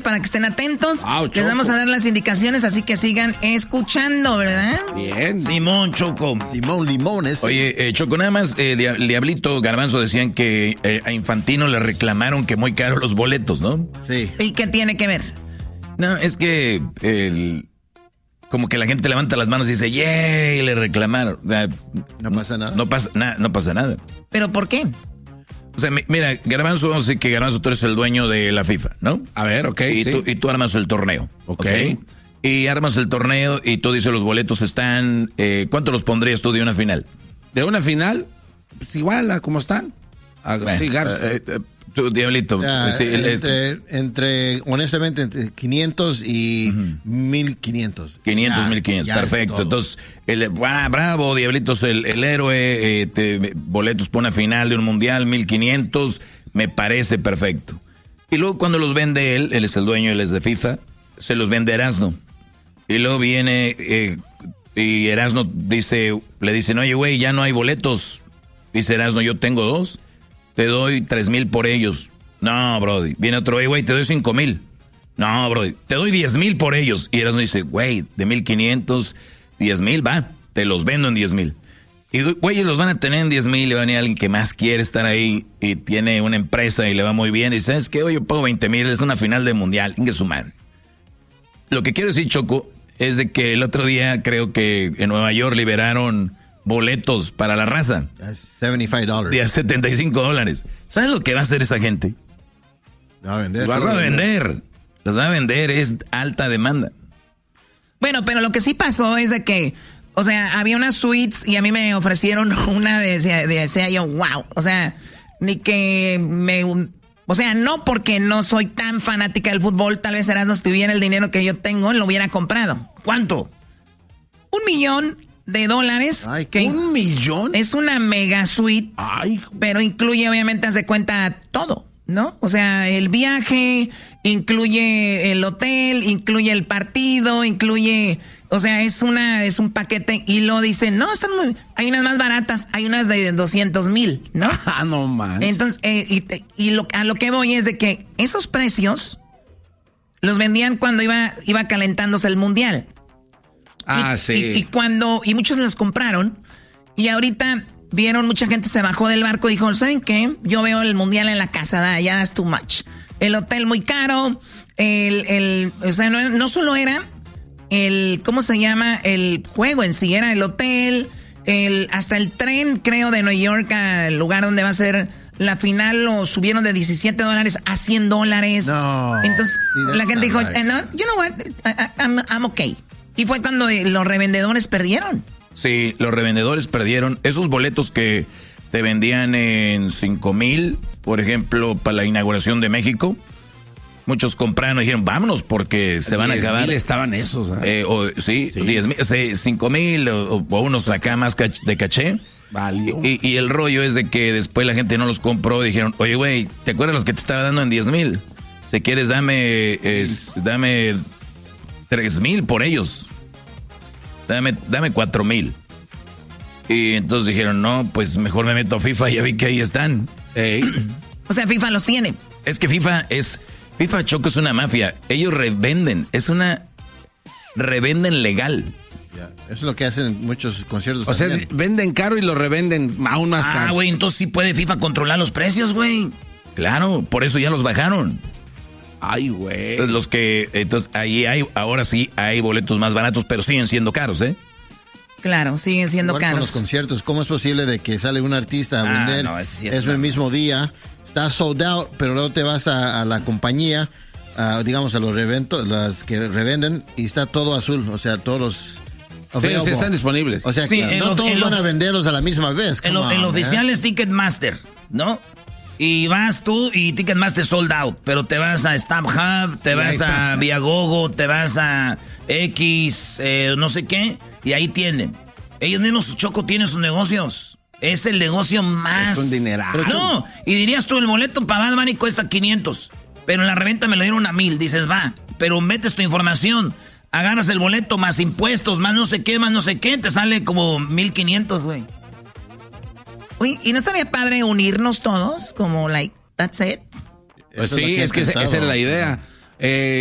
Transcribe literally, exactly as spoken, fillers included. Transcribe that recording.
para que estén atentos. Wow, Les vamos Choco. a dar las indicaciones, así que sigan escuchando, ¿verdad? Bien. Simón, Choco. Simón Limones. Oye, eh, Choco, nada más, eh, Dia- Diablito, Garbanzo decían que eh, a Infantino le reclamaron que muy caros los boletos, ¿no? Sí. ¿Y qué tiene que ver? No, es que el, como que la gente levanta las manos y dice, ¡yay! Le reclamaron. O sea, No pasa nada. No pasa, na- no pasa nada. ¿Pero por qué? O sea, mi- mira, Garbanzo, vamos a decir que Garbanzo tú eres el dueño de la FIFA, ¿no? A ver, ok, Y, sí. tú, y tú armas el torneo. Ok. ¿Ok? Y armas el torneo y tú dices los boletos están... Eh, ¿Cuánto los pondrías tú de una final? De una final, pues igual a como están. A, sí, Garza. Eh, eh, tú, Diablito. Ah, sí, el- entre, entre, honestamente, entre quinientos y mil quinientos. quinientos, Ya, mil quinientos, ya es perfecto. todo. Entonces, el, ah, bravo, Diablitos, el, el héroe, eh, te- boletos para una final de un mundial, mil quinientos, me parece perfecto. Y luego cuando los vende él, él es el dueño, él es de FIFA, se los vende Erasno. Y luego viene, eh, y Erasno dice, le dicen, oye, güey, ya no hay boletos. Dice Erasno, yo tengo dos, te doy tres mil por ellos. No, brody. Viene otro, güey, güey, te doy cinco mil. No, brody, te doy diez mil por ellos. Y Erasmo dice, güey, de mil quinientos, diez mil, va, te los vendo en diez mil. Y güey, los van a tener en diez mil, y va a venir alguien que más quiere estar ahí y tiene una empresa y le va muy bien. Y dice, ¿sabes qué? Oye, yo pago veinte mil, es una final de mundial, ingue su madre. Lo que quiero decir, Choco, es de que el otro día creo que en Nueva York liberaron boletos para la raza setenta y cinco dólares. de a setenta y cinco dólares. ¿Sabes lo que va a hacer esa gente? Lo va a vender. Los va a vender. Los va a vender, es alta demanda. Bueno, pero lo que sí pasó es de que, o sea, había unas suites y a mí me ofrecieron una de, de decía yo, wow, o sea, ni que me... O sea, no porque no soy tan fanática del fútbol, tal vez Erasmo, si tuviera el dinero que yo tengo, lo hubiera comprado. ¿Cuánto? Un millón de dólares. Ay, que ¿Un millón? es una mega suite, Ay, pero incluye, obviamente, hace cuenta todo, ¿no? O sea, el viaje, incluye el hotel, incluye el partido, incluye... O sea, es una es un paquete y lo dicen, no, están muy... Hay unas más baratas, hay unas de doscientos mil, ¿no? ah, no man. Entonces, eh, y, te- y lo, a lo que voy es de que esos precios los vendían cuando iba, iba calentándose el mundial. Ah, y, sí. Y, y cuando, y muchos los compraron, y ahorita vieron, mucha gente se bajó del barco y dijo, ¿saben qué? Yo veo el mundial en la casa, da, ya es too much. El hotel muy caro, el, el, o sea, no, no solo era el, ¿cómo se llama? El juego en sí, era el hotel, el, hasta el tren, creo, de Nueva York al lugar donde va a ser la final, lo subieron de diecisiete dólares a cien dólares. No. Entonces, Sí, that's la gente dijo, not right. eh, no, you know what, I- I- I'm, I'm okay. Y fue cuando eh, los revendedores perdieron. Sí, los revendedores perdieron esos boletos que te vendían en cinco mil, por ejemplo, para la inauguración de México. Muchos compraron y dijeron, vámonos porque se van a diez acabar. mil estaban esos. ¿eh? Eh, o, sí, Sí. diez mil, sí, cinco mil o, o unos acá más cach- de caché. Valió. Y, y el rollo es de que después la gente no los compró. Dijeron, oye, güey, ¿te acuerdas los que te estaba dando en diez mil? Si quieres, dame, es, dame tres mil por ellos. Dame, dame cuatro mil. Y entonces dijeron, no, pues mejor me meto a FIFA y ya vi que ahí están. Ey. O sea, FIFA los tiene. Es que FIFA es, FIFA Choco es una mafia. Ellos revenden, es una, revenden legal. Ya, eso es lo que hacen muchos conciertos. O sea, también. venden caro y lo revenden aún más Ah, caro. güey, entonces sí puede FIFA controlar los precios, güey. Claro, por eso ya los bajaron. Ay, güey. Entonces los que, entonces ahí hay, ahora sí hay boletos más baratos, pero siguen siendo caros, ¿eh? Claro, siguen siendo Igual con los caros. conciertos, ¿cómo es posible de que sale un artista a Ah, vender no, ese sí es es una- el mismo día, está sold out, pero luego te vas a, a la compañía, a, digamos a los reventos, las que revenden y está todo azul, o sea, todos los Sí, available. sí están disponibles. O sea, Sí, que en no los- todos en van los- a venderlos a la misma vez. El, come el on, oficial man. es Ticketmaster, ¿no? Y vas tú y Ticketmaster sold out, pero te vas a StubHub, te vas está. a Viagogo, te vas a X, eh, no sé qué, y ahí tienen. Ellos mismos, Choco, tienen sus negocios. Es el negocio más... Es un dineral. Pero tú- No, y dirías tú, el boleto para Bad Bunny cuesta quinientos, pero en la reventa me lo dieron a mil, dices, va, pero metes tu información, agarras el boleto más impuestos, más no sé qué, más no sé qué, te sale como mil quinientos, güey. Uy, ¿y no estaría padre unirnos todos? Como, like, that's it. Pues Eso es lo sí, que he es que esa- esa pensado. era la idea. Eh,